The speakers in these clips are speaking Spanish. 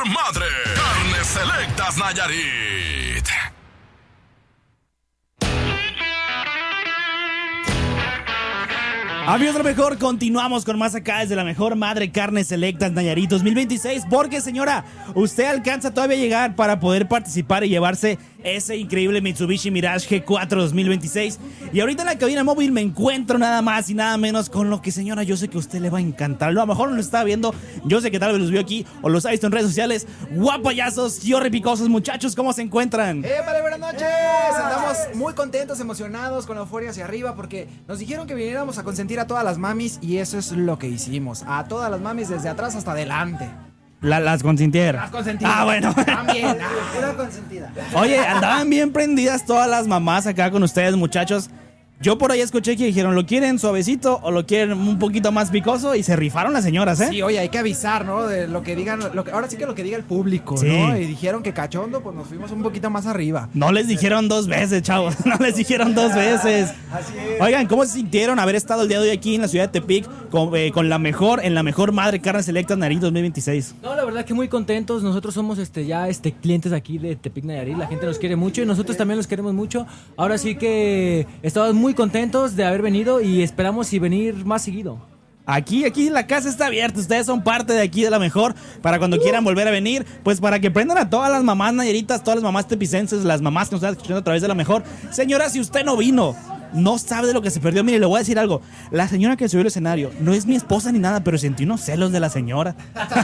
mejor madre. Carnes Selectas Nayarit. Amigos de lo mejor, continuamos con más acá desde la mejor madre Carnes Selectas Nayarit 2026. Porque, señora, usted alcanza todavía a llegar para poder participar y llevarse ese increíble Mitsubishi Mirage G4 2026. Y ahorita en la cabina móvil me encuentro nada más y nada menos con lo que, señora, yo sé que a usted le va a encantar. A lo mejor no lo está viendo, yo sé que tal vez los vio aquí o los ha visto en redes sociales. Guapayazos y horripicosos, muchachos, ¿cómo se encuentran? Vale, buenas noches. Andamos muy contentos, emocionados, con la euforia hacia arriba, porque nos dijeron que viniéramos a consentir a todas las mamis y eso es lo que hicimos. A todas las mamis desde atrás hasta adelante. Las consintieron. Las consentidas. Ah, bueno. También. Pura consentida. Oye, andaban bien prendidas todas las mamás acá con ustedes, muchachos. Yo por ahí escuché que dijeron, ¿lo quieren suavecito o lo quieren un poquito más picoso? Y se rifaron las señoras, ¿eh? Sí, oye, hay que avisar, ¿no? De lo que digan, ahora sí que lo que diga el público, Sí. ¿no? Y dijeron que cachondo, pues nos fuimos un poquito más arriba. No les dijeron dos veces, chavos. No les dijeron dos veces. Así es. Oigan, ¿cómo se sintieron haber estado el día de hoy aquí en la ciudad de Tepic con la mejor madre Carnes Selectas Nayarit 2026? No, la verdad que muy contentos. Nosotros somos ya clientes aquí de Tepic Nayarit. La gente nos quiere mucho y nosotros también los queremos mucho. Ahora sí que estamos muy contentos de haber venido y esperamos venir más seguido. Aquí la casa está abierta, ustedes son parte de aquí de la mejor, para cuando quieran volver a venir, pues para que prendan a todas las mamás nayaritas, todas las mamás tepicenses, las mamás que nos están escuchando a través de la mejor. Señora, si usted no vino, no sabe de lo que se perdió. Mire, le voy a decir algo. La señora que subió al escenario no es mi esposa ni nada, pero sentí unos celos de la señora.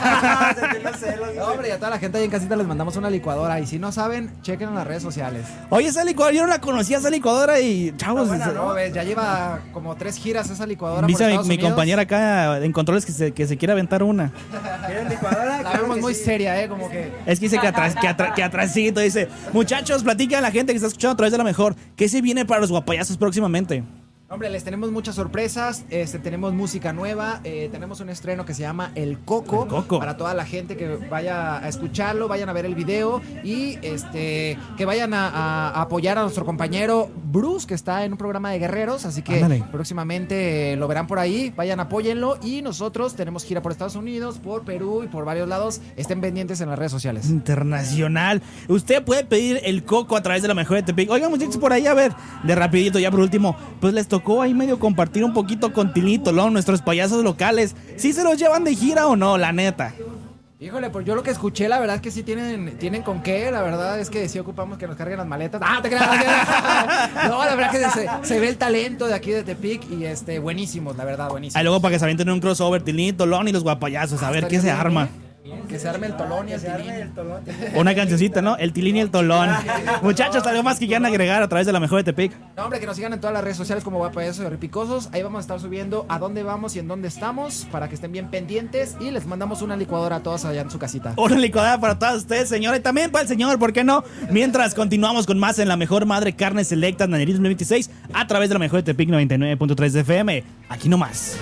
No, hombre, y a toda la gente ahí en casita les mandamos una licuadora. Y si no saben, chequen en las redes sociales. Oye, esa licuadora, yo no la conocía, esa licuadora, y chavos, No, ves, ya lleva como 3 giras esa licuadora. dice por Estados mi Unidos. compañera acá en controles que se quiere aventar una. La vemos muy seria, como que. Es que dice que atrásito dice, muchachos, platica a la gente que está escuchando a través de la mejor, ¿qué se viene para los guapayazos próximamente? Hombre, les tenemos muchas sorpresas, tenemos música nueva, tenemos un estreno que se llama El Coco, para toda la gente que vaya a escucharlo, vayan a ver el video y que vayan a apoyar a nuestro compañero Bruce, que está en un programa de guerreros, así que próximamente lo verán por ahí, vayan, apóyenlo, y nosotros tenemos gira por Estados Unidos, por Perú y por varios lados, estén pendientes en las redes sociales. Internacional. Usted puede pedir El Coco a través de la mejor de Tepic. Oigan, muchachos, por ahí, a ver, de rapidito, ya por último, pues les tocó ahí medio compartir un poquito con Tilito, ¿no? Nuestros payasos locales. ¿Sí se los llevan de gira o no, la neta? Híjole, pues yo lo que escuché, la verdad es que sí tienen con qué. La verdad es que sí ocupamos que nos carguen las maletas. ¡Ah, te creas! No, la verdad que se ve el talento de aquí de Tepic y buenísimos, la verdad, buenísimos. Ahí luego para que se avienten un crossover, Tilito, Lon y los guapayazos, a ver qué se arma. Que se arme el tolón y el tilín. Una cancioncita, ¿no? El tilín y el tolón. Muchachos, ¿algo más que quieran agregar a través de la mejor de Tepic? No, hombre, que nos sigan en todas las redes sociales como Guapayazos y Horripicosos. Ahí vamos a estar subiendo a dónde vamos y en dónde estamos, para que estén bien pendientes, y les mandamos una licuadora a todos allá en su casita. Una licuadora para todas ustedes, señora, y también para el señor, ¿por qué no? Mientras continuamos con más en la mejor madre Carnes Selectas Nayarit 2026 a través de la mejor de Tepic 99.3 de FM. Aquí nomás.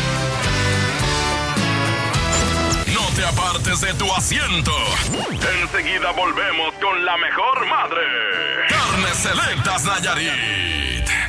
No te apartes de tu asiento. Enseguida volvemos con la mejor madre. Carnes Selectas Nayarit.